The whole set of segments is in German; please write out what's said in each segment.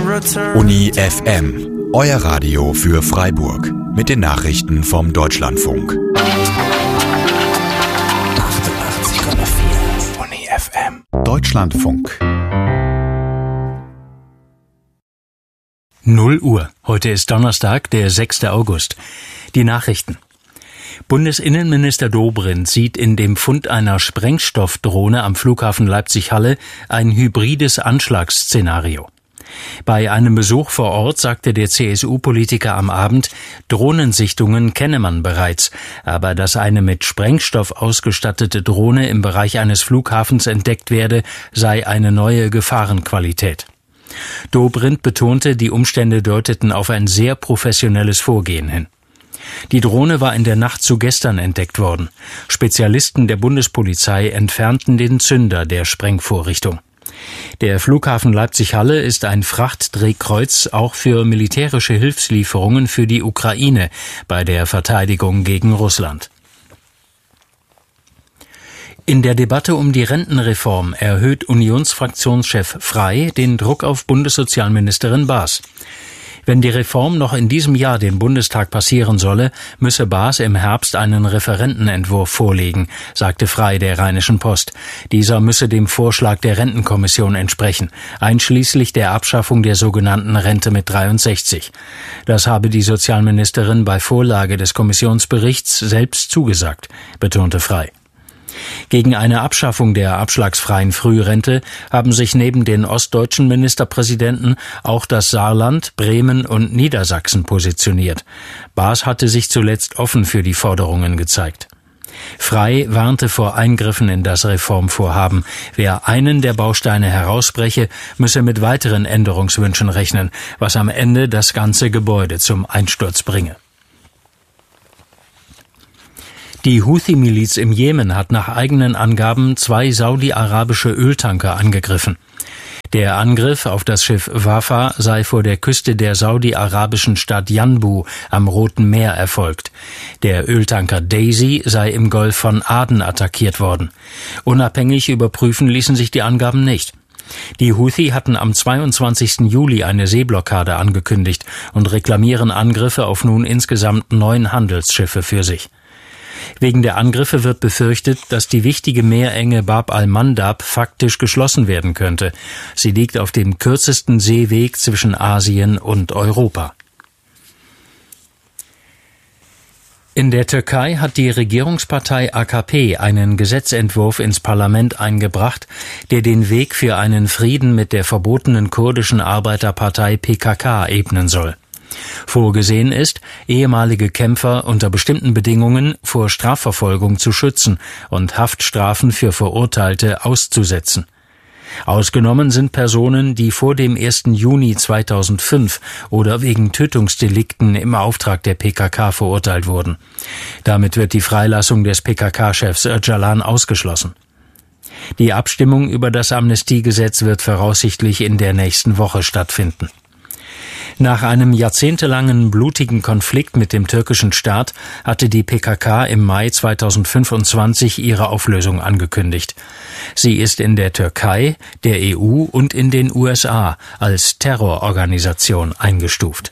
Uni FM, euer Radio für Freiburg. Mit den Nachrichten vom Deutschlandfunk. 88,4 Uni FM. Deutschlandfunk. 0 Uhr. Heute ist Donnerstag, der 6. August. Die Nachrichten. Bundesinnenminister Dobrindt sieht in dem Fund einer Sprengstoffdrohne am Flughafen Leipzig-Halle ein hybrides Anschlagsszenario. Bei einem Besuch vor Ort sagte der CSU-Politiker am Abend, Drohnensichtungen kenne man bereits, aber dass eine mit Sprengstoff ausgestattete Drohne im Bereich eines Flughafens entdeckt werde, sei eine neue Gefahrenqualität. Dobrindt betonte, die Umstände deuteten auf ein sehr professionelles Vorgehen hin. Die Drohne war in der Nacht zu gestern entdeckt worden. Spezialisten der Bundespolizei entfernten den Zünder der Sprengvorrichtung. Der Flughafen Leipzig-Halle ist ein Frachtdrehkreuz auch für militärische Hilfslieferungen für die Ukraine bei der Verteidigung gegen Russland. In der Debatte um die Rentenreform erhöht Unionsfraktionschef Frey den Druck auf Bundessozialministerin Baas. Wenn die Reform noch in diesem Jahr den Bundestag passieren solle, müsse Baas im Herbst einen Referentenentwurf vorlegen, sagte Frey der Rheinischen Post. Dieser müsse dem Vorschlag der Rentenkommission entsprechen, einschließlich der Abschaffung der sogenannten Rente mit 63. Das habe die Sozialministerin bei Vorlage des Kommissionsberichts selbst zugesagt, betonte Frey. Gegen eine Abschaffung der abschlagsfreien Frührente haben sich neben den ostdeutschen Ministerpräsidenten auch das Saarland, Bremen und Niedersachsen positioniert. Baas hatte sich zuletzt offen für die Forderungen gezeigt. Frey warnte vor Eingriffen in das Reformvorhaben. Wer einen der Bausteine herausbreche, müsse mit weiteren Änderungswünschen rechnen, was am Ende das ganze Gebäude zum Einsturz bringe. Die Houthi-Miliz im Jemen hat nach eigenen Angaben 2 saudi-arabische Öltanker angegriffen. Der Angriff auf das Schiff Wafa sei vor der Küste der saudi-arabischen Stadt Yanbu am Roten Meer erfolgt. Der Öltanker Daisy sei im Golf von Aden attackiert worden. Unabhängig überprüfen ließen sich die Angaben nicht. Die Houthi hatten am 22. Juli eine Seeblockade angekündigt und reklamieren Angriffe auf nun insgesamt 9 Handelsschiffe für sich. Wegen der Angriffe wird befürchtet, dass die wichtige Meerenge Bab al-Mandab faktisch geschlossen werden könnte. Sie liegt auf dem kürzesten Seeweg zwischen Asien und Europa. In der Türkei hat die Regierungspartei AKP einen Gesetzentwurf ins Parlament eingebracht, der den Weg für einen Frieden mit der verbotenen kurdischen Arbeiterpartei PKK ebnen soll. Vorgesehen ist, ehemalige Kämpfer unter bestimmten Bedingungen vor Strafverfolgung zu schützen und Haftstrafen für Verurteilte auszusetzen. Ausgenommen sind Personen, die vor dem 1. Juni 2005 oder wegen Tötungsdelikten im Auftrag der PKK verurteilt wurden. Damit wird die Freilassung des PKK-Chefs Öcalan ausgeschlossen. Die Abstimmung über das Amnestiegesetz wird voraussichtlich in der nächsten Woche stattfinden. Nach einem jahrzehntelangen blutigen Konflikt mit dem türkischen Staat hatte die PKK im Mai 2025 ihre Auflösung angekündigt. Sie ist in der Türkei, der EU und in den USA als Terrororganisation eingestuft.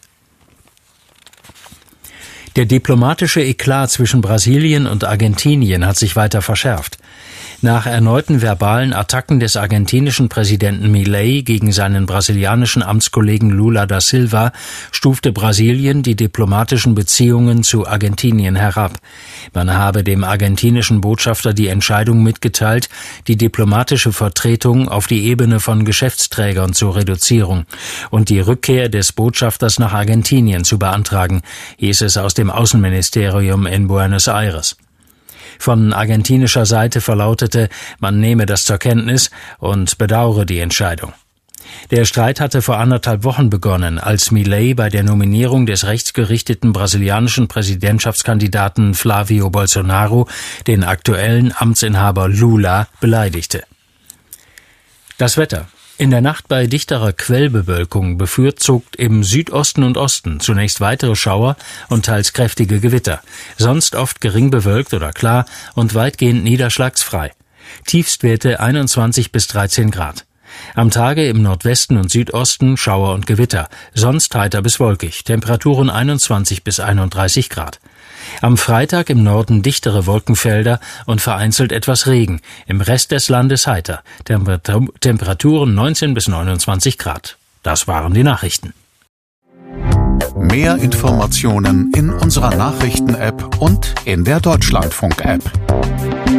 Der diplomatische Eklat zwischen Brasilien und Argentinien hat sich weiter verschärft. Nach erneuten verbalen Attacken des argentinischen Präsidenten Milei gegen seinen brasilianischen Amtskollegen Lula da Silva stufte Brasilien die diplomatischen Beziehungen zu Argentinien herab. Man habe dem argentinischen Botschafter die Entscheidung mitgeteilt, die diplomatische Vertretung auf die Ebene von Geschäftsträgern zur Reduzierung und die Rückkehr des Botschafters nach Argentinien zu beantragen, hieß es aus dem Außenministerium in Buenos Aires. Von argentinischer Seite verlautete, man nehme das zur Kenntnis und bedauere die Entscheidung. Der Streit hatte vor 1,5 Wochen begonnen, als Milei bei der Nominierung des rechtsgerichteten brasilianischen Präsidentschaftskandidaten Flávio Bolsonaro den aktuellen Amtsinhaber Lula beleidigte. Das Wetter. In der Nacht bei dichterer Quellbewölkung bevorzugt im Südosten und Osten zunächst weitere Schauer und teils kräftige Gewitter, sonst oft gering bewölkt oder klar und weitgehend niederschlagsfrei. Tiefstwerte 21 bis 13 Grad. Am Tage im Nordwesten und Südosten Schauer und Gewitter, sonst heiter bis wolkig, Temperaturen 21 bis 31 Grad. Am Freitag im Norden dichtere Wolkenfelder und vereinzelt etwas Regen, im Rest des Landes heiter, Temperaturen 19 bis 29 Grad. Das waren die Nachrichten. Mehr Informationen in unserer Nachrichten-App und in der Deutschlandfunk-App.